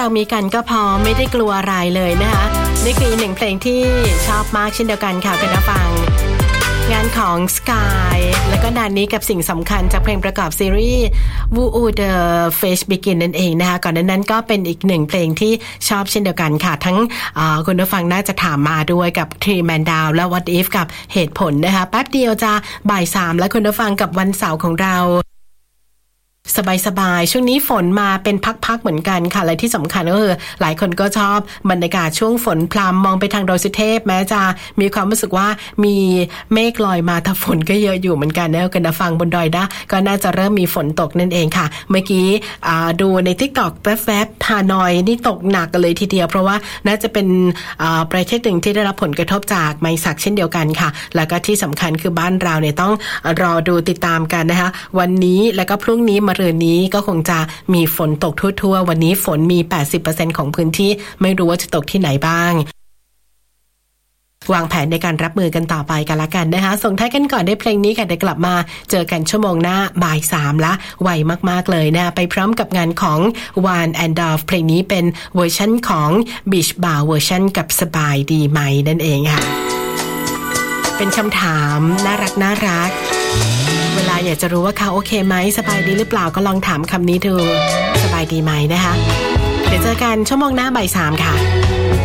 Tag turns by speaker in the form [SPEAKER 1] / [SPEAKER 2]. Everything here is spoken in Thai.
[SPEAKER 1] มีกันก็พอไม่ได้กลัวอะไรเลยนะคะนี่คือหนึ่งเพลงที่ชอบมากเช่นเดียวกันค่ะคุณผู้ฟังงานของ Sky แล้วก็นานนี้กับสิ่งสำคัญจากเพลงประกอบซีรีส์ Wu The Face Begin นั่นเองนะคะก่อนนั้นก็เป็นอีกหนึ่งเพลงที่ชอบเช่นเดียวกันค่ะทั้งคุณผู้ฟังน่าจะถามมาด้วยกับ Three Man Down และ What If กับเหตุผลนะคะแป๊บเดียวจะบ่าย 3แล้วคุณผู้ฟังกับวันเสาร์ของเราสบายๆช่วงนี้ฝนมาเป็นพักๆเหมือนกันค่ะและที่สำคัญก็คือหลายคนก็ชอบบรรยากาศช่วงฝนพรำมองไปทางดอยสุเทพแม้จะมีความรู้สึกว่ามีเมฆลอยมาแต่ฝนก็เยอะอยู่เหมือนกันนะกันฟังบนดอยนะก็น่าจะเริ่มมีฝนตกนั่นเองค่ะเมื่อกี้ดูใน TikTok แวบๆฮานอยนี่ตกหนักกันเลยทีเดียวเพราะว่าน่าจะเป็นประเทศหนึ่งที่ได้รับผลกระทบจากไมศักเช่นเดียวกันค่ะแล้วก็ที่สำคัญคือบ้านเราเนี่ยต้องรอดูติดตามกันนะคะวันนี้แล้วก็พรุ่งนี้มะรืนนี้ก็คงจะมีฝนตกทั่วๆวันนี้ฝนมี 80% ของพื้นที่ไม่รู้ว่าจะตกที่ไหนบ้างวางแผนในการรับมือกันต่อไปกันละกันนะคะส่งท้ายกันก่อนได้เพลงนี้กันเดี๋ยวกลับมาเจอกันชั่วโมงหน้าบ่าย 3ละไวมากๆเลยนะไปพร้อมกับงานของ One and Off เพลงนี้เป็นเวอร์ชั่นของ Beach Bar เวอร์ชั่นกับสบายดีไหมนั่นเองค่ะเป็นคำถามน่ารักเวลาอยากจะรู้ว่าเขาโอเคไหมสบายดีหรือเปล่าก็ลองถามคำนี้ดูสบายดีไหมนะคะเดี๋ยวเจอกันชั่วโมงหน้าบ่าย 3ค่ะ